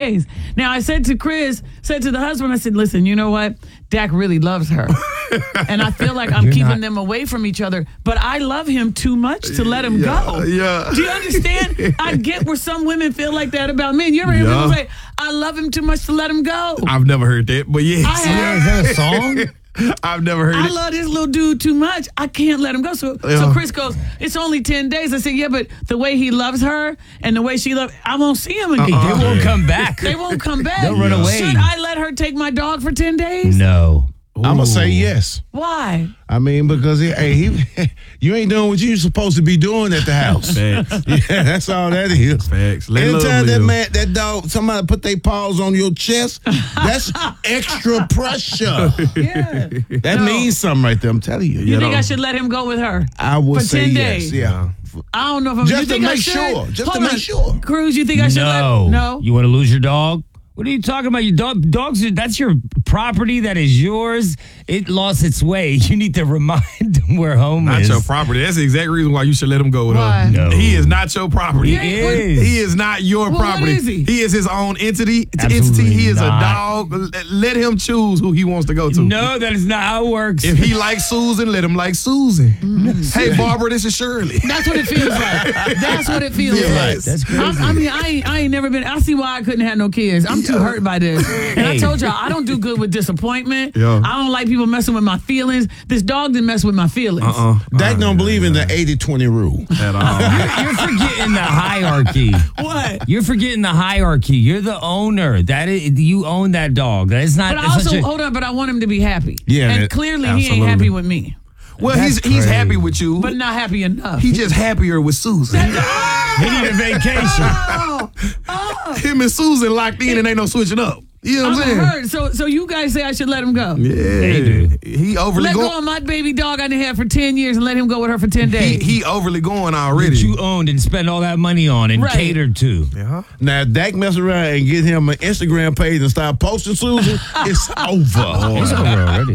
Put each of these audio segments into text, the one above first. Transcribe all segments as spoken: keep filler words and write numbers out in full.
days. Now, I said to Chris, said to the husband, I said, listen, you know what? Dak really loves her. And I feel like I'm You're keeping not. them away from each other. But I love him too much to let him yeah, go. Yeah. Do you understand? I get where some women feel like that about men. You ever hear yeah. people say, I love him too much to let him go? I've never heard that, but yes. I have. Is that a song? I've never heard I it. I love this little dude too much. I can't let him go. So, yeah. so Chris goes, it's only ten days. I said, yeah, but the way he loves her and the way she loves, I won't see him again. Uh-uh. They won't come back. They won't come back. They'll run away. Should I let her take my dog for ten days? No. I'm going to say yes. Why? I mean, because he, hey, he, you ain't doing what you're supposed to be doing at the house. Facts. Yeah, that's all that is. Facts. Let Anytime that live. man, that dog, somebody put their paws on your chest, that's extra pressure. Yeah. That no. means something right there, I'm telling you. You, you think know? I should let him go with her? I would for say ten yes. days? Yeah. I don't know if I'm Just you to think I make should? sure. Just Hold to make on. sure. Cruz, you think I should no. let No. You want to lose your dog? What are you talking about? Your dog, dogs, are, that's your property. That is yours. It lost its way. You need to remind them where home not is. Not your property. That's the exact reason why you should let him go with why? her. No. He is not your property. He is. He is not your well, property. What is he? He is his own entity. Absolutely entity. He is not. a dog. Let him choose who he wants to go to. No, that is not how it works. If he likes Susan, let him like Susan. Mm. Hey, Barbara, this is Shirley. That's what it feels like. That's what it feels Yes. like. That's crazy. I, I mean, I ain't, I ain't never been. I see why I couldn't have no kids. I'm too hurt by this. And I told y'all, I don't do good with disappointment. Yeah. I don't like people messing with my feelings. This dog didn't mess with my feelings. Uh-uh. Dak uh, don't believe in the eighty twenty rule. At all. You're, you're forgetting the hierarchy. What? You're forgetting the hierarchy. You're the owner. That is, you own that dog. That is not. But I it's also, such a, hold on, but I want him to be happy. Yeah, And that- clearly he absolutely. ain't happy with me. Well, That's he's he's crazy. happy with you, But not happy enough. he's just happier with Susan. he need a vacation. Oh, oh. Him and Susan locked in and ain't no switching up. You know what I'm I'm saying? hurt. So, so you guys say I should let him go? Yeah, They do. he overly Let going. go of my baby dog I done had for ten years and let him go with her for ten He, days. he overly going already. That you owned and spent all that money on and Right. catered to. yeah. Now, if Dak mess around and get him an Instagram page and start posting Susan, it's over. He's over already.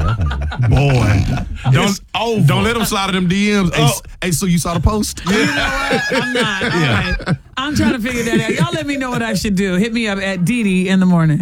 Boy, don't It's over. don't let him slide in them D Ms. Hey, Oh. s- hey, so you saw the post? You know what? I'm not. All right. I'm trying to figure that out. Y'all let me know what I should do. Hit me up at Dee Dee in the morning.